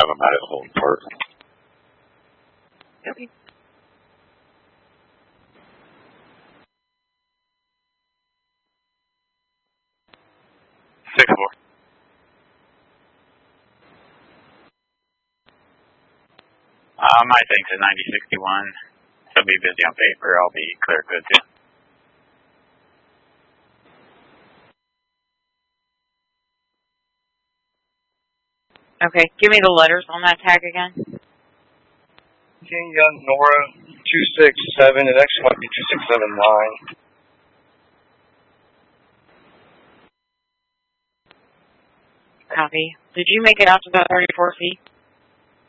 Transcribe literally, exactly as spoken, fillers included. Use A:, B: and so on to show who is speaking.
A: have them at home park.
B: Okay.
C: Six four. Uh, my thing's at ninety sixty-one. He'll be busy on paper. I'll be clear good too.
B: Okay, give me the letters on that tag again.
D: King Young Nora two six seven. It actually might be two six seven nine.
B: Copy. Did you make it out to the thirty-four feet?